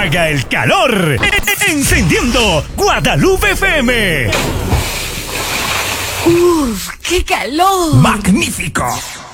apaga el calor. Encendiendo Guadalupe FM. ¡Uf, qué calor! ¡Magnífico!